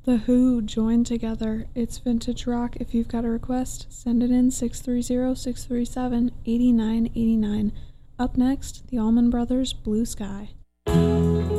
The Who joined together. It's vintage rock. If you've got a request, send it in 630-637-8989. Up next, the Allman Brothers, Blue Sky.